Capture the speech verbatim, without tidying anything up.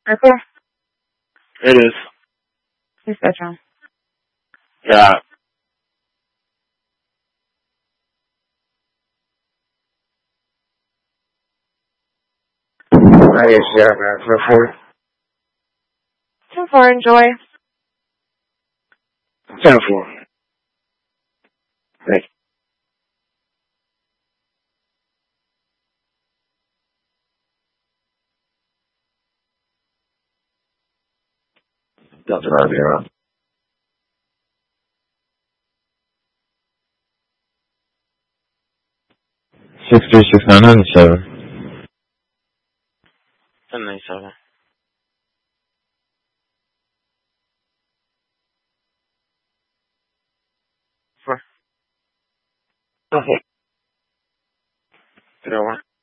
Repair? It is. Who's bedroom? Yeah. I guess yeah, man. For four. Ten four, enjoy. Ten four. Thank you. Delta nine zero. Six three six nine nine seven. ten ninety-seven. Four. Okay. Zero one.